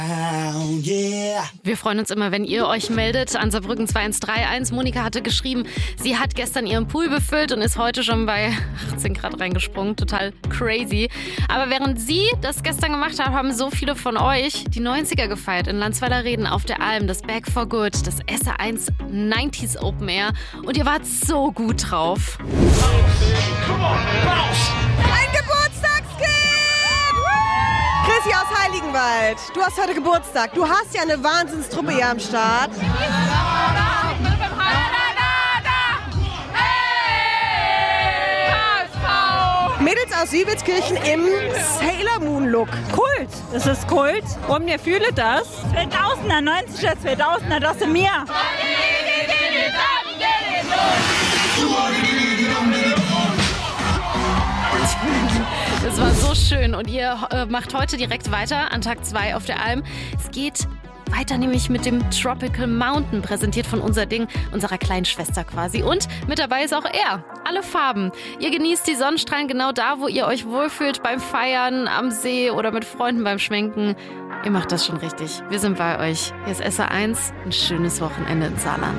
Wir freuen uns immer, wenn ihr euch meldet an Saarbrücken 2131. Monika hatte geschrieben, sie hat gestern ihren Pool befüllt und ist heute schon bei 18 Grad reingesprungen. Total crazy. Aber während sie das gestern gemacht hat, haben so viele von euch die 90er gefeiert in Landsweiler Reden auf der Alm, das Back for Good, das SR1 90s Open Air. Und ihr wart so gut drauf. Ein Geburtstagskind! Chrissy aus Heiligenwald, du hast heute Geburtstag. Du hast ja eine Wahnsinnstruppe hier am Start. Mädels aus Siewitzkirchen im Sailor Moon Look. Kult, es ist Kult und wir fühlen das. 2000er, 90er, 2000er, das sind wir. Das war so schön und ihr macht heute direkt weiter an Tag 2 auf der Alm. Es geht weiter nämlich mit dem Tropical Mountain, präsentiert von Unser Ding, unserer kleinen Schwester quasi. Und mit dabei ist auch er. Alle Farben. Ihr genießt die Sonnenstrahlen genau da, wo ihr euch wohlfühlt, beim Feiern, am See oder mit Freunden beim Schwenken. Ihr macht das schon richtig. Wir sind bei euch. Hier ist SR1. Ein schönes Wochenende in Saarland.